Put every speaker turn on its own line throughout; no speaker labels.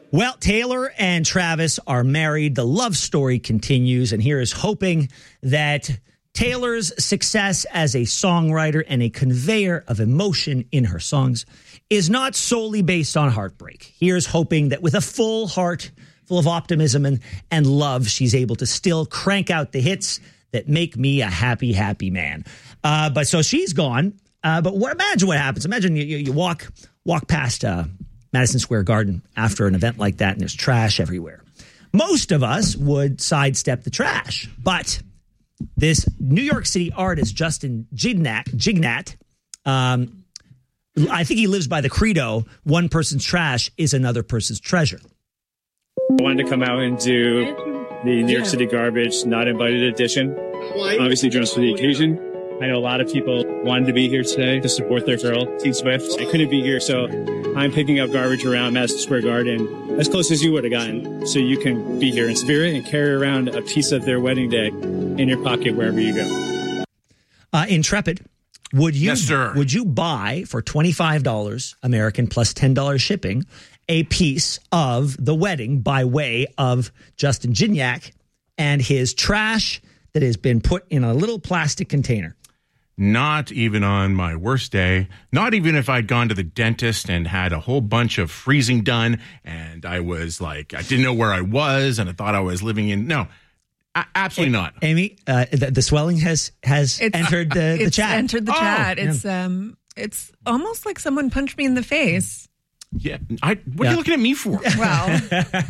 Well, Taylor and Travis are married. The love story continues, and here is hoping that Taylor's success as a songwriter and a conveyor of emotion in her songs is not solely based on heartbreak. Here's hoping that with a full heart, full of optimism and love, she's able to still crank out the hits that make me a happy, happy man. But so she's gone. But imagine what happens. Imagine you walk past Madison Square Garden after an event like that, and there's trash everywhere. Most of us would sidestep the trash, but this New York City artist, Justin Jignat, I think he lives by the credo, one person's trash is another person's treasure.
I wanted to come out and do the New York City Garbage Not Invited edition, obviously dressed for the occasion. I know a lot of people wanted to be here today to support their girl, T Swift. I couldn't be here, so I'm picking up garbage around Madison Square Garden as close as you would have gotten, so you can be here in spirit and carry around a piece of their wedding day in your pocket wherever you go.
Intrepid, would you?
Yes, sir.
Would you buy for $25 American plus $10 shipping a piece of the wedding by way of Justin Jignat and his trash that has been put in a little plastic container?
Not even on my worst day. Not even if I'd gone to the dentist and had a whole bunch of freezing done and I was like, I didn't know where I was and I thought I was living in. No, absolutely not.
Amy, the swelling has entered the chat.
Entered the chat. It's almost like someone punched me in the face.
Yeah. What are you looking at me for?
Well.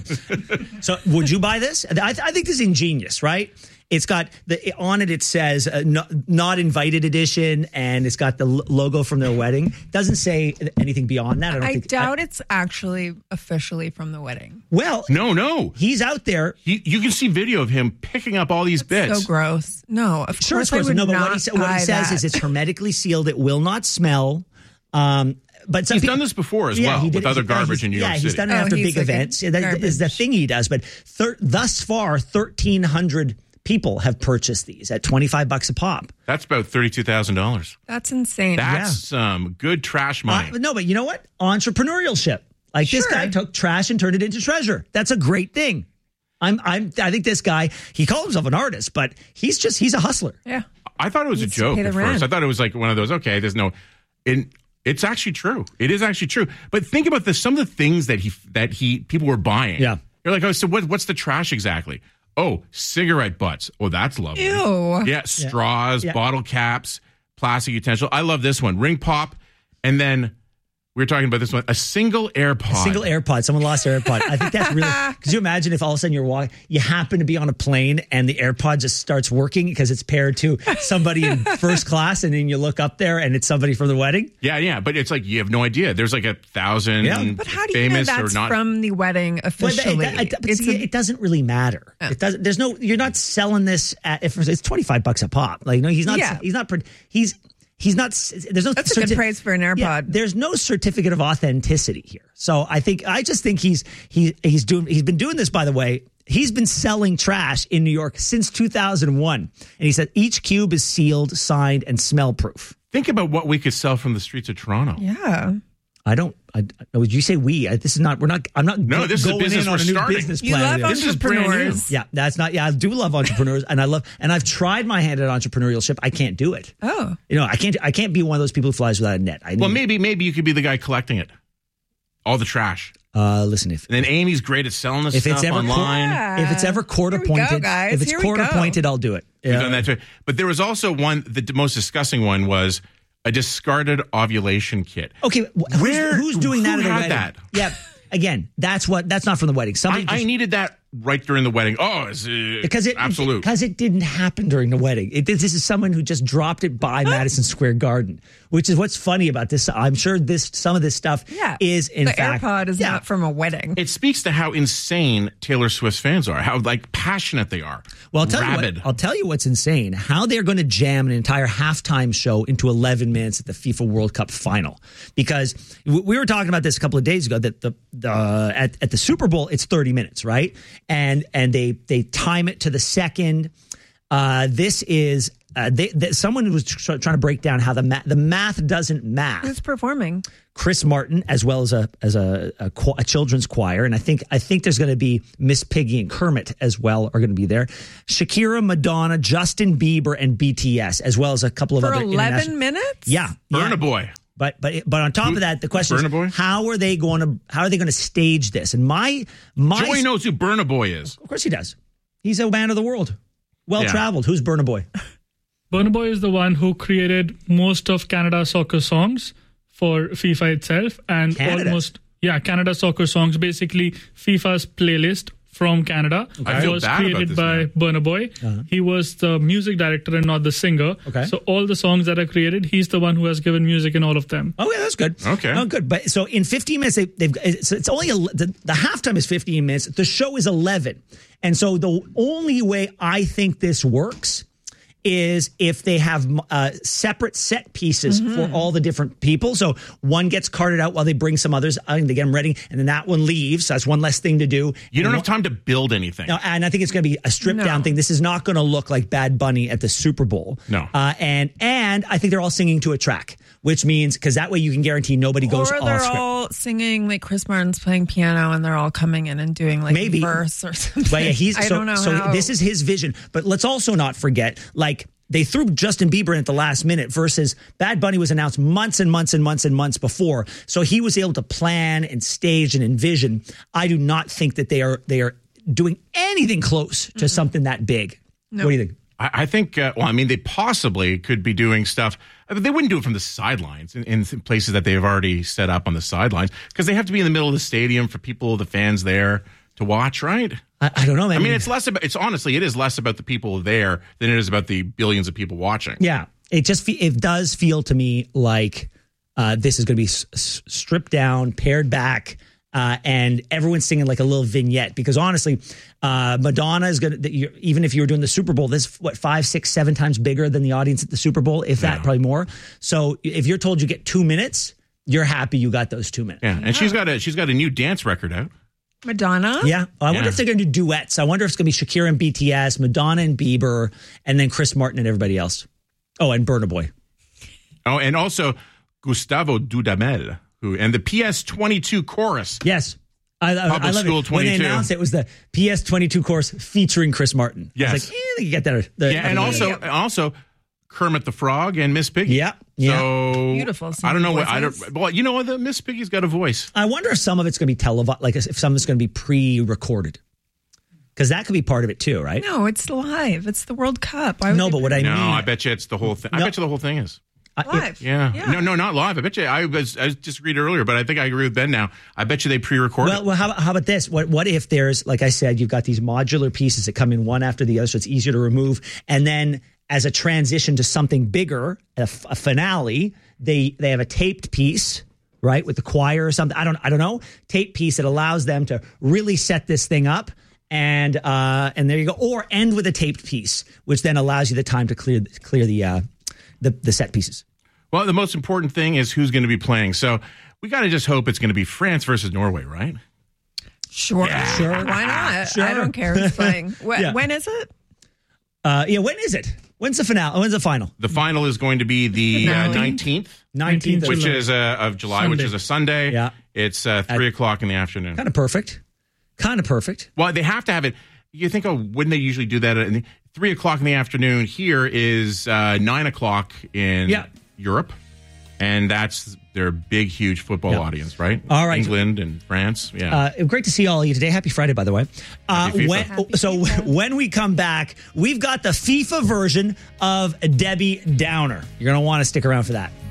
So would you buy this? I think this is ingenious, right? It's got on it. It says not invited edition, and it's got the logo from their wedding. Doesn't say anything beyond that.
I doubt it's actually officially from the wedding.
Well,
no,
he's out there.
You can see video of him picking up all these bits.
So gross. No, of course I would
no. But
not
what he says is it's hermetically sealed. It will not smell. But
he's done this before as well with other garbage in New York City.
Yeah, he's done it after big events. That is the thing he does. But thus far, 1,300 people have purchased these at $25 a pop.
That's about $32,000.
That's insane.
That's some good trash money.
No, but you know what? Entrepreneurship. Like this guy took trash and turned it into treasure. That's a great thing. I think this guy, he calls himself an artist, but he's a hustler.
Yeah.
I thought it was a joke at first. I thought it was like one of those, okay, there's no... It's actually true. It is actually true. But think about this. Some of the things that people were buying.
Yeah.
You're like, oh, so what's the trash exactly? Oh, cigarette butts. Oh, that's lovely.
Ew.
Yeah, straws, bottle caps, plastic utensil. I love this one. Ring pop. And then we were talking about this one. A single AirPod.
A single AirPod. Someone lost their AirPod. I think that's really... Could you imagine if all of a sudden you happen to be on a plane and the AirPod just starts working because it's paired to somebody in first class, and then you look up there and it's somebody from the wedding?
Yeah. But it's like you have no idea. There's like 1,000
But how do you know that's from the wedding officially?
It doesn't really matter. Oh. It doesn't. You're not selling this at... If it's $25 a pop. Like, no, he's not... Yeah. He's not. There's no.
That's a good price for an AirPod.
Yeah, there's no certificate of authenticity here. So I just think he's been doing this. By the way, he's been selling trash in New York since 2001, and he said each cube is sealed, signed, and smell proof.
Think about what we could sell from the streets of Toronto.
Yeah.
Would you say we? This is not. We're not. I'm not.
No, this is a business we're starting.
Business
you
plan.
love
this is brand new.
Yeah, that's not. Yeah, I do love entrepreneurs, and I've tried my hand at entrepreneurship. I can't do it.
Oh,
I can't be one of those people who flies without a net.
Maybe you could be the guy collecting it, all the trash.
Listen,
and then Amy's great at selling this stuff online.
If it's ever court appointed, I'll do it.
Yeah. We've done that too. But there was also one. The most disgusting one was a discarded ovulation kit.
Okay, who's doing that at a wedding?
That?
Yeah, again, that's not from the wedding.
I needed that right during the wedding. Because it didn't happen during the wedding. This is someone who just dropped it by Madison Square Garden, which is what's funny about this. I'm sure some of this stuff is in fact
the AirPod is not from a wedding.
It speaks to how insane Taylor Swift's fans are, how passionate they are.
Well, I'll tell you what's insane. How they're going to jam an entire halftime show into 11 minutes at the FIFA World Cup final. Because we were talking about this a couple of days ago that at the Super Bowl it's 30 minutes, right? And they time it to the second. This is someone was trying to break down how the math doesn't math.
Who's performing?
Chris Martin, as well as a children's choir, and I think there's going to be Miss Piggy and Kermit as well are going to be there. Shakira, Madonna, Justin Bieber, and BTS, as well as a couple of other
11 minutes.
Yeah,
Burna Boy.
But on top of that, the question is how are they going to stage this? And my
Joey knows who Burna Boy is.
Of course he does. He's a man of the world, well traveled. Who's Burna Boy?
Burna Boy is the one who created most of Canada soccer songs for FIFA itself, and Canada soccer songs, basically FIFA's playlist from Canada.
Okay.
Was created by Burna Boy. Uh-huh. He was the music director and not the singer. Okay. So all the songs that are created, he's the one who has given music in all of them.
Oh yeah, that's good.
Okay.
Oh, good. But so in 15 minutes, it's only the halftime is 15 minutes. The show is 11, and so the only way I think this works is if they have separate set pieces for all the different people. So one gets carted out while they bring some others out and they get them ready, and then that one leaves. So that's one less thing to do.
You don't have time to build anything.
No, and I think it's going to be a stripped down thing. This is not going to look like Bad Bunny at the Super Bowl.
No.
And I think they're all singing to a track, which means because that way you can guarantee nobody goes off script.
Or they're all singing like Chris Martin's playing piano and they're all coming in and doing like a verse or something.
But yeah, I don't know. So this is his vision. But let's also not forget, like, they threw Justin Bieber in at the last minute versus Bad Bunny was announced months and months and months and months before. So he was able to plan and stage and envision. I do not think that they are doing anything close to something that big. No. What do you think?
I think, they possibly could be doing stuff. They wouldn't do it from the sidelines in places that they've already set up on the sidelines because they have to be in the middle of the stadium for the fans there to watch, right?
I don't know, man.
I mean, it is less about the people there than it is about the billions of people watching.
Yeah. It does feel to me like this is going to be stripped down, pared back, and everyone's singing like a little vignette because honestly, Madonna is going to, even if you were doing the Super Bowl, this is 5, 6, 7 times bigger than the audience at the Super Bowl, if that, probably more. So if you're told you get 2 minutes, you're happy you got those 2 minutes.
Yeah, and she's got a new dance record out.
Madonna?
Yeah. I wonder if they're going to do duets. I wonder if it's going to be Shakira and BTS, Madonna and Bieber, and then Chris Martin and everybody else. Oh, and Burna Boy.
Oh, and also Gustavo Dudamel, and the PS22 chorus.
Yes. I love it. When they announced it was the PS22 chorus featuring Chris Martin.
Yes.
I was like, you get that.
And also Kermit the Frog and Miss Piggy.
Yeah.
So
beautiful.
I don't know what. You know what? The Miss Piggy's got a voice.
I wonder if some of it's going to be televised, like if some of it's going to be pre-recorded, because that could be part of it too, right?
No, it's live. It's the World Cup.
But what I mean,
I bet you it's the whole thing. I bet you the whole thing is
live.
Yeah. No, not live. I bet you. I disagreed earlier, but I think I agree with Ben now. I bet you they pre-recorded.
Well, how about this? What if there's, like I said, you've got these modular pieces that come in one after the other, so it's easier to remove, and then as a transition to something bigger, a finale, they have a taped piece, right, with the choir or something. I don't know, tape piece that allows them to really set this thing up, and there you go. Or end with a taped piece, which then allows you the time to clear the set pieces.
Well, the most important thing is who's going to be playing. So we got to just hope it's going to be France versus Norway, right?
Sure. Why not? Sure. I don't care who's playing. When is it?
When is it? When's the finale? When's the final?
The final is going to be the 19th.
19th,
which is of July, Sunday. Which is a Sunday.
Yeah.
It's 3 o'clock in the afternoon.
Kind of perfect.
Well, they have to have it. You think, wouldn't they usually do that? 3 o'clock in the afternoon here is 9 o'clock in Europe. And that's their big, huge football audience, right?
All right.
England and France. Yeah.
Great to see all of you today. Happy Friday, by the way. When we come back, we've got the FIFA version of Debbie Downer. You're going to want to stick around for that.